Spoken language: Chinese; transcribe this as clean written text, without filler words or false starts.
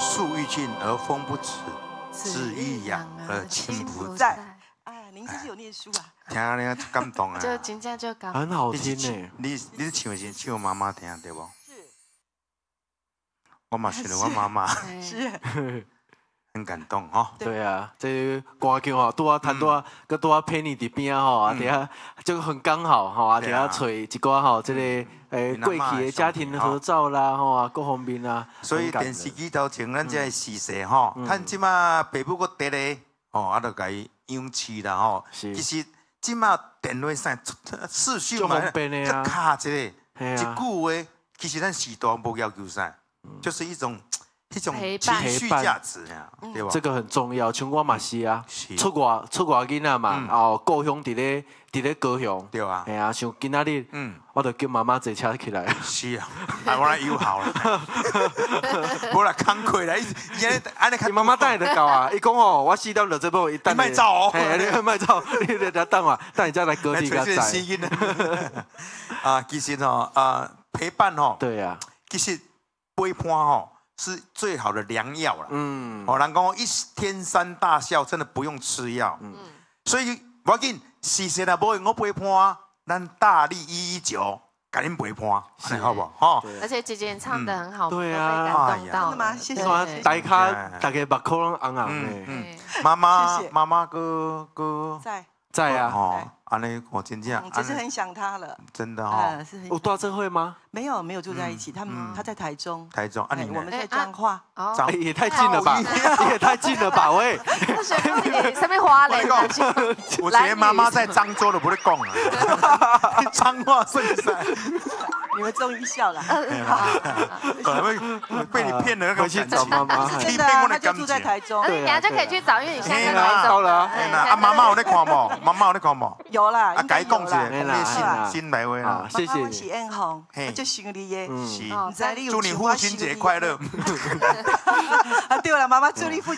树欲静而风不止，子欲养而亲不在。 哎，您真是有念书啊！ 听了感动啊！ 就真正就感很好听呢。 你是唱的是唱妈妈听对不？ 是， 我嘛想到我妈妈， 是， 很感动哈。 对啊，这歌曲吼，拄啊弹拄啊，佮拄啊陪你伫边吼，啊，底下就很刚好吼，啊，底下找一寡吼，这个过去的家庭合照啦，吼啊，各方面啊。 所以电视机头前咱这个时势吼，咱即马爸母搁伫咧，吼，啊，就甲伊养饲啦吼。其实即马电话上视讯嘛，就卡一个一句话，其实咱时代无要求啥，就是一种情绪价值呀，对吧？ 这个很重要，像我嘛是啊，出外囡仔嘛，哦，故乡伫咧高雄， 对啊， 哎呀，像今仔日，我就叫妈妈坐车起来。 是啊，我来友好了，无啦，工课啦，安尼， 妈妈等下就到啊，伊讲哦，我4点就这部，伊等你莫走哦， 嘿，你莫走，你来等我，等你再来隔天甲载。 啊，其实哦，陪伴哦， 对啊， 其实陪伴哦。是最好的良药了。哦，人讲一天3大笑，真的不用吃药。所以我紧，事实啊，无用我陪伴，咱大力119，赶紧陪伴，好不好？ 而且姐姐唱得很好， 对啊， 被感动到。 真的吗？谢谢。 大家目眶红红的。 妈妈哥在啊。 哦，安尼我真正， 只是很想他了。 真的哈。 有到这会吗？ 没有住在一起，他在台中。 台中啊，你我们在彰化。 也太近了吧！也太近了吧！喂， 上面花嘞。 我觉得妈妈在漳州的不会讲啊，彰化圣山。 你们终于笑了。 被你骗了那个去找妈妈。 真的，他就住在台中。 你等下就可以去找，因为你现在在台中了。 啊，妈妈有在看无？妈妈有在看无？ 有啦， 啊，改讲一下，新来位啦。 谢谢你。是艳红，就想你耶。 是，祝你父亲节快乐。 啊，对了，妈妈祝你父亲。